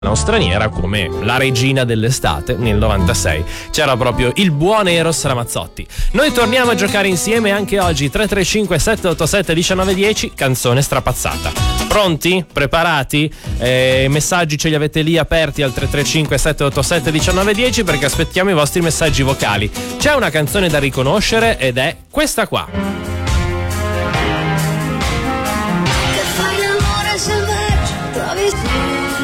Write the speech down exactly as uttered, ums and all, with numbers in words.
straniera come la regina dell'estate nel novantasei. C'era proprio il buon Eros Ramazzotti. Noi torniamo a giocare insieme anche oggi. Tre tre cinque sette otto sette uno nove uno zero, canzone strapazzata. Pronti? Preparati? Eh, messaggi ce li avete lì aperti al tre tre cinque sette otto sette uno nove uno zero perché aspettiamo i vostri messaggi vocali. C'è una canzone da riconoscere ed è questa qua.